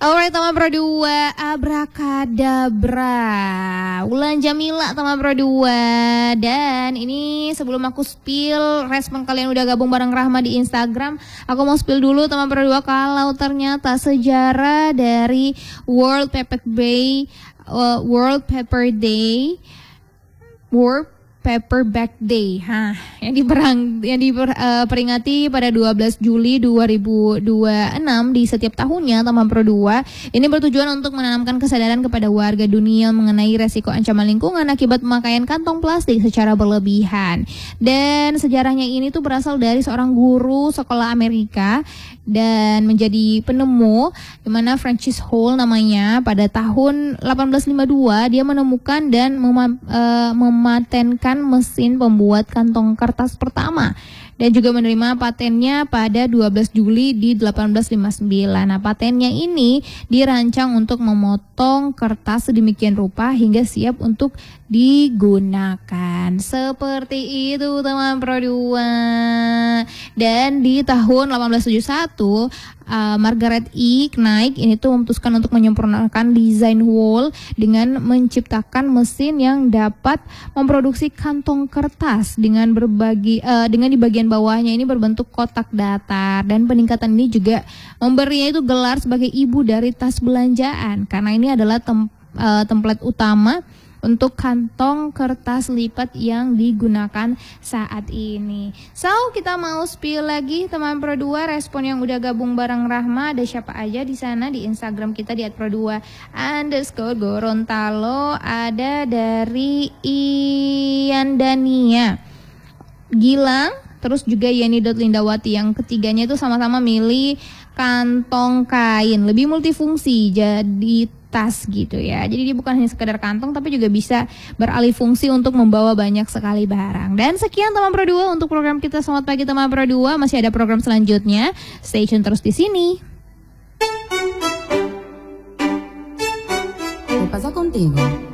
Alright teman Pro 2, abrakadabra Wulan Jamila teman Pro 2. Dan ini sebelum aku spill respon kalian udah gabung bareng Rahma di Instagram, aku mau spill dulu teman Pro 2 kalau ternyata sejarah dari World Pepper Bag Day, yang diperingati pada 12 Juli 2026 di setiap tahunnya teman Pro 2. Ini bertujuan untuk menanamkan kesadaran kepada warga dunia mengenai resiko ancaman lingkungan akibat pemakaian kantong plastik secara berlebihan. Dan sejarahnya ini tuh berasal dari seorang guru sekolah Amerika dan menjadi penemu, dimana Francis Hall namanya. Pada tahun 1852 dia menemukan dan mematenkan mesin pembuat kantong kertas pertama dan juga menerima patennya pada 12 Juli di 1859. Nah, patennya ini dirancang untuk memotong kertas sedemikian rupa hingga siap untuk digunakan. Seperti itu teman Pro 2. Dan di tahun 1871 Margaret E. Knight ini tuh memutuskan untuk menyempurnakan desain Wall dengan menciptakan mesin yang dapat memproduksi kantong kertas dengan di bagian bawahnya ini berbentuk kotak datar. Dan peningkatan ini juga memberinya itu gelar sebagai ibu dari tas belanjaan karena ini adalah template utama untuk kantong kertas lipat yang digunakan saat ini. So, kita mau spill lagi teman Pro 2 respon yang udah gabung bareng Rahma. Ada siapa aja di sana di Instagram kita di @pro2_Gorontalo. Ada dari Ian Dania, Gilang, terus juga Yeni.Lindawati. Yang ketiganya itu sama-sama milih kantong kain, lebih multifungsi jadi tas gitu ya. Jadi dia bukan hanya sekedar kantong tapi juga bisa beralih fungsi untuk membawa banyak sekali barang. Dan sekian teman Pro 2 untuk program kita. Selamat pagi teman Pro 2. Masih ada program selanjutnya. Stay tune terus di sini. ¿Qué pasa contigo?